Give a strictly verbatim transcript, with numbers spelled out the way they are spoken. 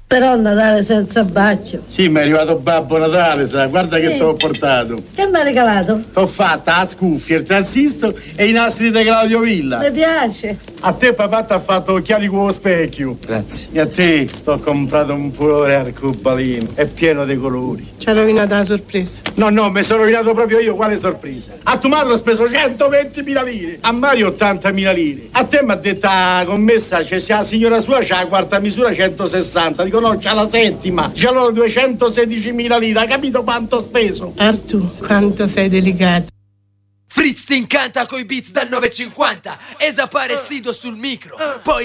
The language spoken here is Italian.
Però Natale senza bacio. Sì, mi è arrivato Babbo Natale, sa, guarda che Sì. ti ho portato. Che mi ha regalato? T'ho fatta la scuffia, il transistor e i nastri di Claudio Villa. Mi piace. A te papà ti ha fatto occhiali con lo specchio. Grazie. E a te ti ho comprato un pulore arcobaleno, è pieno di colori. Ci ha rovinato la sorpresa. No, no, mi sono rovinato proprio io, quale sorpresa. A tua madre ho speso centoventimila lire, a Mario ottantamila lire. A te mi ha detto la commessa, c'è sia la signora sua, c'ha la quarta misura centosessanta. Dico no, c'ha la settima, c'ha allora duecentosedicimila lire, hai capito quanto ho speso? Artù, quanto sei delicato. Fritz ti incanta coi beats dal nove cinquanta, Esaparecido sul micro, poi